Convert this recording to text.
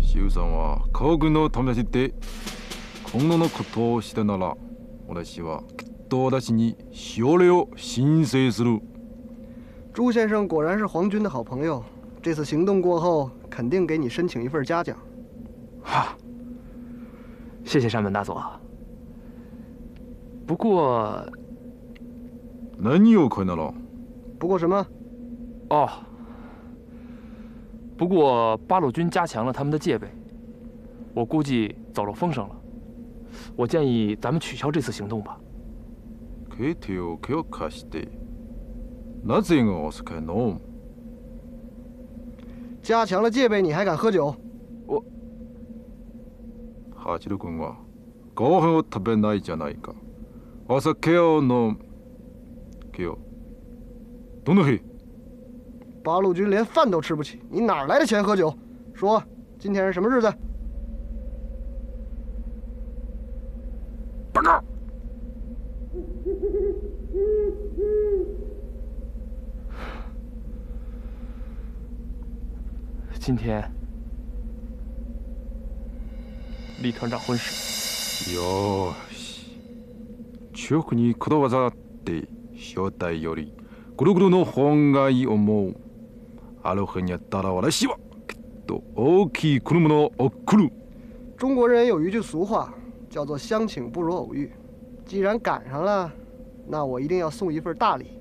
周さんは家国のためにして今後のことをしてなら、私はきっと私にしおれを申請する。 朱先生果然是皇军的好朋友，这次行动过后，肯定给你申请一份嘉奖。 哈，谢谢山本大佐。不过， 何をこいなら？ 不过什么？ 哦，不过八路军加强了他们的戒备，我估计走漏风声了。我建议咱们取消这次行动吧。 ケテを手を貸して、なぜがお酒の？ 加强了戒备，你还敢喝酒？ 我。 八路君はご飯を食べないじゃないか。お酒を飲む。けよ。どの日？ 八路军连饭都吃不起，你哪来的钱喝酒？说，今天是什么日子？ 报告。 今天，李团长婚事。 よし。記憶にこだわざって正体よりぐるぐるの本がいい思う。ある日にやったら私はきっと大きい車を送る。 中国人有一句俗话，叫做“相请不如偶遇”。既然赶上了，那我一定要送一份大礼。